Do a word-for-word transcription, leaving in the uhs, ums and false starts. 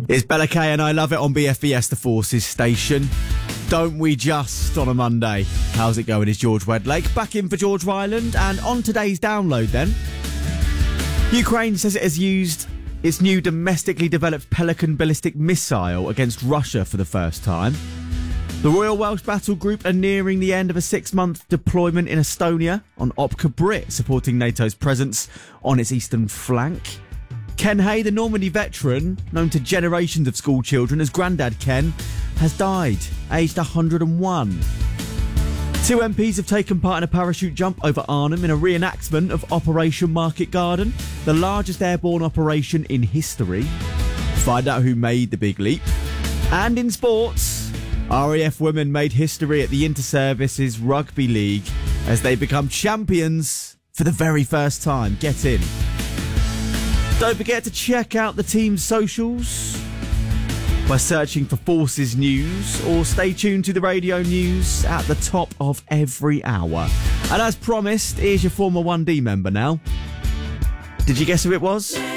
It's Bella K and I love it on B F B S, the Forces station. Don't we just on a Monday? How's it going? It's George Wedlake back in for George Ryland, and on today's download then, Ukraine says it has used its new domestically developed Pelican ballistic missile against Russia for the first time. The Royal Welsh Battle Group are nearing the end of a six-month deployment in Estonia on Opka Brit, supporting NATO's presence on its eastern flank. Ken Hay, the Normandy veteran, known to generations of school children as Grandad Ken, has died, aged one hundred and one. Two M Ps have taken part in a parachute jump over Arnhem in a reenactment of Operation Market Garden, the largest airborne operation in history. Find out who made the big leap. And in sports, R A F women made history at the Inter-Services Rugby League as they become champions for the very first time. Get in. Don't forget to check out the team's socials by searching for Forces News, or stay tuned to the radio news at the top of every hour. And as promised, here's your former one D member now. Did you guess who it was?